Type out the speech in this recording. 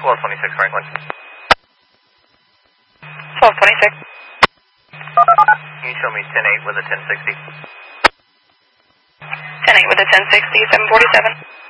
1226 Franklin. 1226. Can you show me 10-8 with a 1060? 10-8 with a 1060, 747.